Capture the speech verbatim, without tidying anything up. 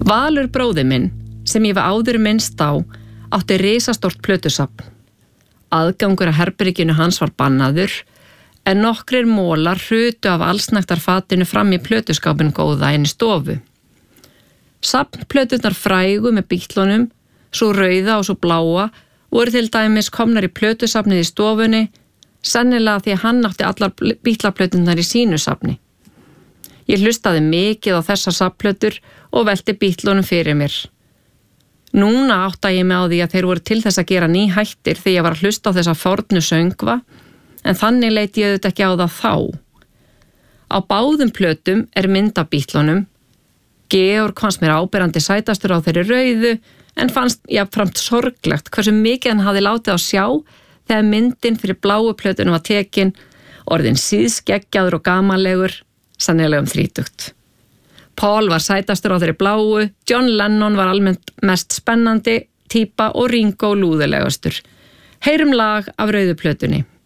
Valur bróðir minn, sem ég var áður minnst á, átti risastórt plötusafn. Aðgangur að herberginu hans var bannaður, en nokkrir mólar hrutu af allsnægtarfatinu fram í plötuskápinn góða inn í stofu. Safnplöturnar frægu með Beatlunum, svo rauða og svo bláa, voru til dæmis komnar í plötusafnið í stofunni, sennilega því að hann átti allar Beatlaplöturnar í sínu safni. Ég hlustaði mikið á þessar safnplötur og velti Beatlunum fyrir mér. Núna átta ég mig á því að þeir voru til þess að gera nýhættir þegar ég var að hlusta á þessa fornu söngva, en þannig leit ég auðvitað ekki á það þá. Á báðum plötum er mynd af Beatlunum. Georg fannst mér áberandi sætastur á þeirri rauðu, en fannst jafnframt sorglegt hversu mikið hann hafði látið á sjá þegar myndin fyrir bláu plötunum var tekin, orðin síðskeggjaður og gamanlegur, sannilega um þrítugt. Paul var sætastur á þeirri bláu, John Lennon var almennt mest spennandi, típa og Ringo lúðulegastur. Heyrum lag af rauðu plötunni.